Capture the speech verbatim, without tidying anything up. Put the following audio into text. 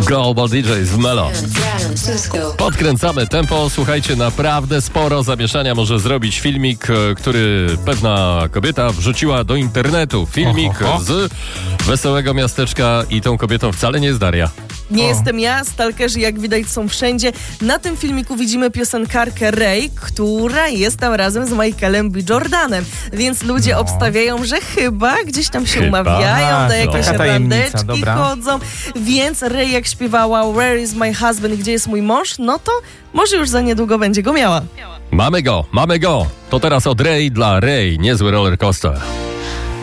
Global D Js w Melo. Podkręcamy tempo. Słuchajcie, naprawdę sporo zamieszania może zrobić filmik, który pewna kobieta wrzuciła do internetu. Filmik Oho. z wesołego miasteczka i tą kobietą wcale nie jest Daria. Nie o. jestem ja, stalkerzy jak widać są wszędzie. Na tym filmiku widzimy piosenkarkę Ray, która jest tam razem z Michaelem B. Jordanem. Więc ludzie no. obstawiają, że chyba gdzieś tam się Chyba. umawiają, A, na jakieś taka tajemnica, randeczki dobra. chodzą. Więc Ray jak śpiewała Where is my husband, gdzie jest mój mąż, no to może już za niedługo będzie go miała. Mamy go, mamy go. To teraz od Ray dla Ray. Niezły roller coaster.